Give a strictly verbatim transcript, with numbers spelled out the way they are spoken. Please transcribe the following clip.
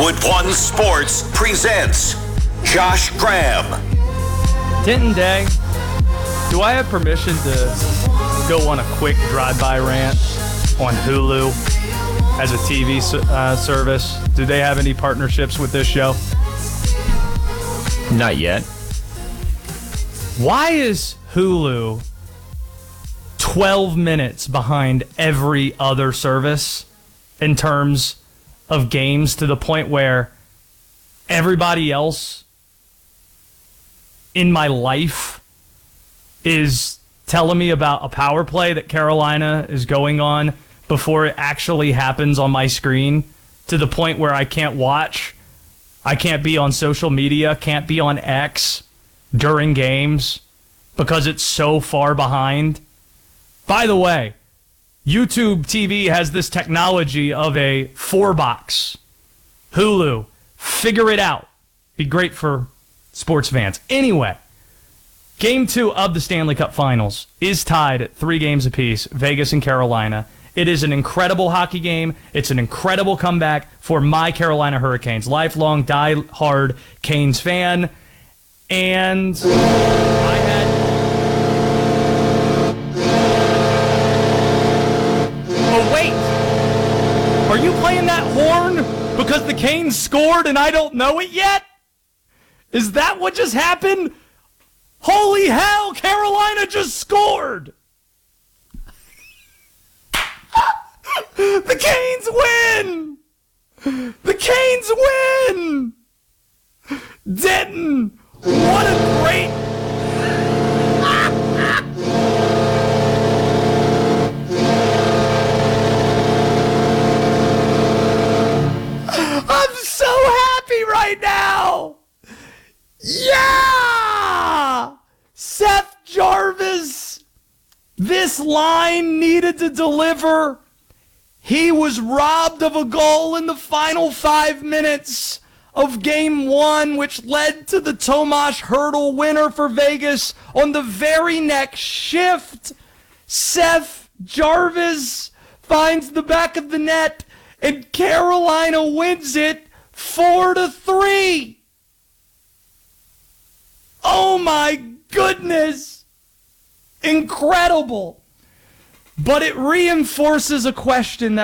Wood One Sports presents Josh Graham. Denton Day, do I have permission to go on a quick drive-by rant on Hulu as a T V uh, service? Do they have any partnerships with this show? Not yet. Why is Hulu twelve minutes behind every other service in terms of games, to the point where everybody else in my life is telling me about a power play that Carolina is going on before it actually happens on my screen, to the point where I can't watch, I can't be on social media, can't be on X during games because it's so far behind? By the way, YouTube T V has this technology of a four-box. Hulu, figure it out. Be great for sports fans. Anyway, game two of the Stanley Cup Finals is tied at three games apiece, Vegas and Carolina. It is an incredible hockey game. It's an incredible comeback for my Carolina Hurricanes. Lifelong, die-hard Canes fan. And I had... Oh, wait. Are you playing that horn because the Canes scored and I don't know it yet? Is that what just happened? Holy hell, Carolina just scored! The Canes win! The Canes win! Denton, what a great... I'm so happy right now! Yeah! Seth Jarvis, this line needed to deliver. He was robbed of a goal in the final five minutes of game one, which led to the Tomas Hertl winner for Vegas on the very next shift. Seth Jarvis finds the back of the net, and Carolina wins it four to three. Oh my goodness. Incredible. But it reinforces a question that